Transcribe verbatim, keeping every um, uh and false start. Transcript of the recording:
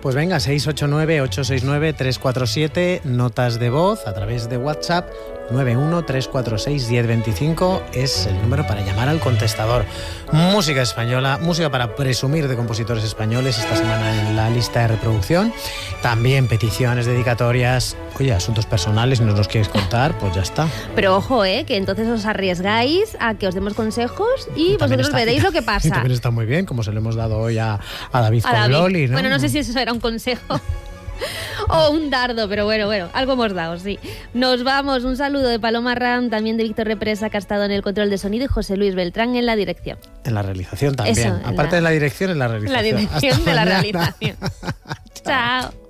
Pues venga, seis ocho nueve, ocho seis nueve, tres cuatro siete, notas de voz a través de WhatsApp. nueve uno tres cuatro seis uno cero dos cinco es el número para llamar al contestador. Música española, música para presumir de compositores españoles esta semana en la lista de reproducción. También peticiones, dedicatorias, oye, asuntos personales, si nos los quieres contar, pues ya está. Pero ojo, ¿eh? Que entonces os arriesgáis a que os demos consejos y, y vosotros está, veréis lo que pasa. Y también está muy bien, como se lo hemos dado hoy a, a David a con David. Loli, ¿no? Bueno, no sé si eso era un consejo. O un dardo, pero bueno, bueno, algo hemos dado, sí. Nos vamos, un saludo de Paloma Ram, también de Víctor Represa, que ha estado en el control de sonido, y José Luis Beltrán en la dirección. En la realización también. Eso, Aparte la... de la dirección, en la realización. La dirección Hasta de mañana. la realización. Chao.